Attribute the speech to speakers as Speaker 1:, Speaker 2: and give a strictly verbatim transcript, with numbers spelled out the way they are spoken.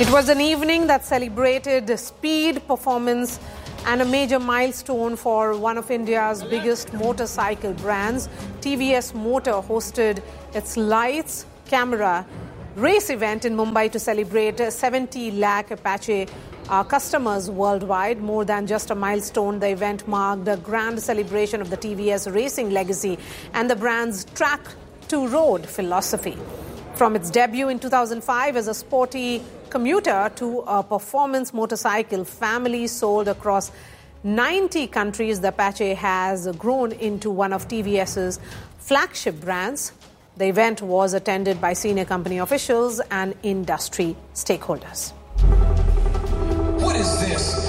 Speaker 1: It was an evening that celebrated speed, performance, and a major milestone for one of India's biggest motorcycle brands. T V S Motor hosted its lights, camera, race event in Mumbai to celebrate seventy lakh Apache uh, customers worldwide. More than just a milestone, the event marked a grand celebration of the T V S racing legacy and the brand's track-to-road philosophy. From its debut in two thousand five as a sporty commuter to a performance motorcycle family sold across ninety countries, the Apache has grown into one of TVS's flagship brands. The event was attended by senior company officials and industry stakeholders.
Speaker 2: What is this?